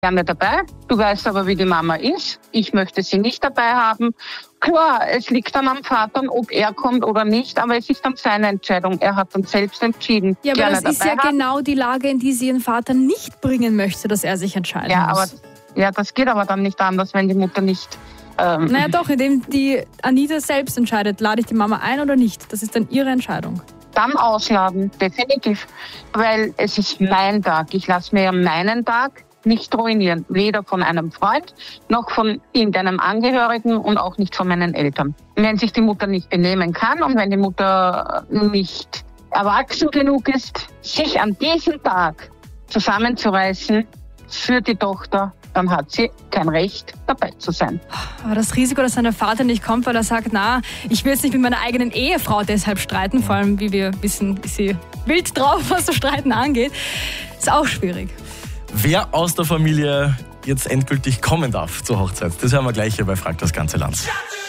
gerne dabei. Du weißt aber, wie die Mama ist. Ich möchte sie nicht dabei haben. Klar, es liegt dann am Vater, ob er kommt oder nicht, aber es ist dann seine Entscheidung. Er hat dann selbst entschieden. Ja, aber das ist ja genau die Lage, in die sie ihren Vater nicht bringen möchte, dass er sich entscheiden muss. Ja, das geht aber dann nicht anders, wenn die Mutter nicht... Naja doch, indem die Anita selbst entscheidet, lade ich die Mama ein oder nicht. Das ist dann ihre Entscheidung. Dann ausladen, definitiv. Weil es ist mein Tag. Ich lasse mir meinen Tag nicht ruinieren. Weder von einem Freund, noch von irgendeinem Angehörigen und auch nicht von meinen Eltern. Wenn sich die Mutter nicht benehmen kann und wenn die Mutter nicht erwachsen genug ist, sich an diesem Tag zusammenzureißen für die Tochter, dann hat sie kein Recht, dabei zu sein. Aber das Risiko, dass der Vater nicht kommt, weil er sagt, na, ich will jetzt nicht mit meiner eigenen Ehefrau deshalb streiten, vor allem, wie wir wissen, ist sie wild drauf, was das Streiten angeht, ist auch schwierig. Wer aus der Familie jetzt endgültig kommen darf zur Hochzeit, das hören wir gleich hier bei Frag das ganze Land.